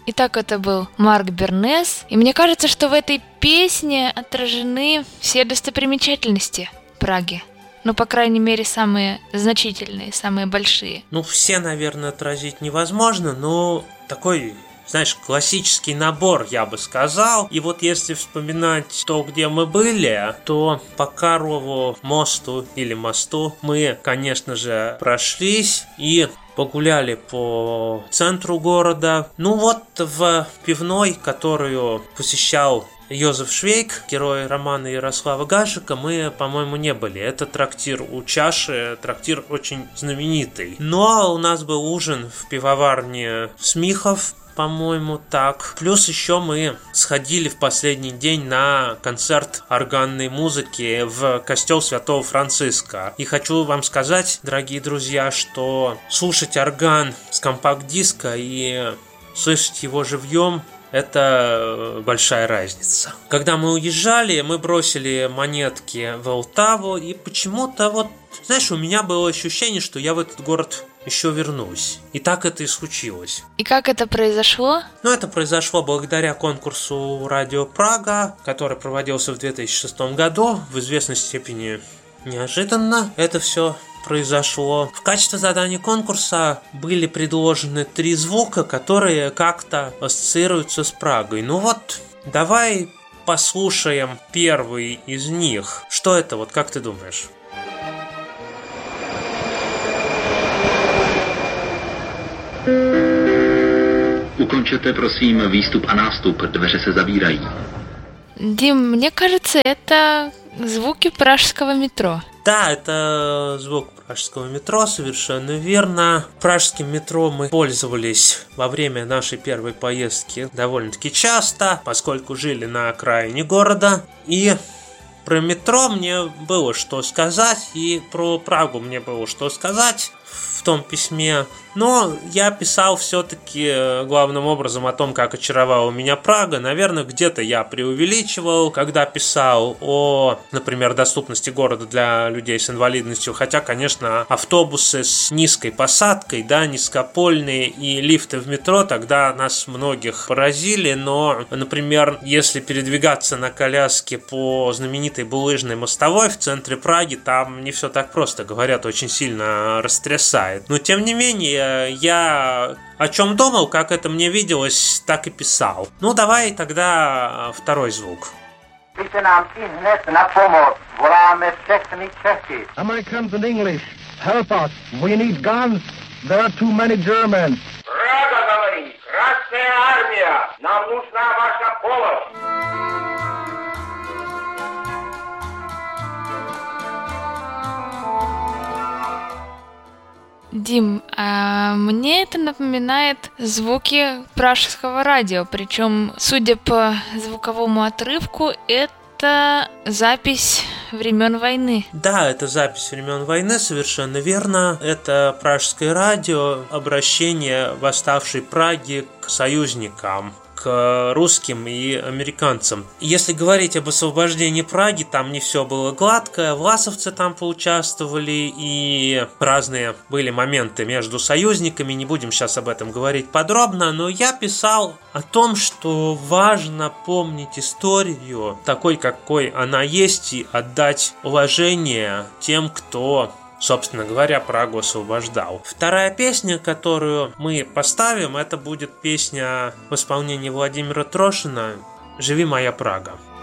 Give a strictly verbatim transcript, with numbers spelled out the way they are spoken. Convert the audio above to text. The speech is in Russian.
Итак, это был Марк Бернес. И мне кажется, что в этой песне отражены все достопримечательности Праги. Ну, по крайней мере, самые значительные, самые большие. Ну, все, наверное, отразить невозможно, но такой, знаешь, классический набор, я бы сказал. И вот если вспоминать то, где мы были, то по Карлову мосту или мосту мы, конечно же, прошлись и погуляли по центру города. Ну вот в пивной, которую посещал Йозеф Швейк, герой романа Ярослава Гашека, мы, по-моему, не были. Это трактир у чаши, трактир очень знаменитый. Но у нас был ужин в пивоварне Смихов, по-моему, так. Плюс еще мы сходили в последний день на концерт органной музыки в костел Святого Франциска. И хочу вам сказать, дорогие друзья, что слушать орган с компакт-диска и слышать его живьем — это большая разница. Когда мы уезжали, мы бросили монетки в Олтаву, и почему-то вот, знаешь, у меня было ощущение, что я в этот город еще вернусь. И так это и случилось. И как это произошло? Ну, это произошло благодаря конкурсу «Радио Прага», который проводился в две тысячи шестом году. В известной степени неожиданно это все произошло. В качестве задания конкурса были предложены три звука, которые как-то ассоциируются с Прагой. Ну вот, давай послушаем первый из них. Что это, вот как ты думаешь? Ukončete prosím výstup a nástup, dveře se zavírají. Дим, мне кажется, это звуки пражского метро. Да, это звук пражского метро, совершенно верно. Пражским метро мы пользовались во время нашей первой поездки довольно-таки часто, поскольку жили на окраине города. И про метро мне было что сказать, и про Прагу мне было что сказать в том письме. Но я писал все-таки главным образом о том, как очаровала меня Прага. Наверное, где-то я преувеличивал, когда писал о, например, доступности города для людей с инвалидностью. Хотя, конечно, автобусы с низкой посадкой, да, низкопольные и лифты в метро тогда нас многих поразили. Но, например, если передвигаться на коляске по знаменитой булыжной мостовой в центре Праги, там не все так просто, говорят, очень сильно растрясает. Но, тем не менее, я о чем думал, как это мне виделось, так и писал. Ну, давай тогда второй звук. Americans and English, help us. We need guns. There are too many Germans. Прага говорит, Красная Армия, нам нужна ваша помощь. Дим, а мне это напоминает звуки пражского радио, причем, судя по звуковому отрывку, это запись времен войны. Да, это запись времен войны, совершенно верно. Это пражское радио, обращение восставшей Праги к союзникам, к русским и американцам. Если говорить об освобождении Праги, там не все было гладко, власовцы там поучаствовали, и разные были моменты между союзниками, не будем сейчас об этом говорить подробно, но я писал о том, что важно помнить историю такой, какой она есть, и отдать уважение тем, кто, собственно говоря, Прагу освобождал. Вторая песня, которую мы поставим, это будет песня в исполнении Владимира Трошина «Живи, моя Прага».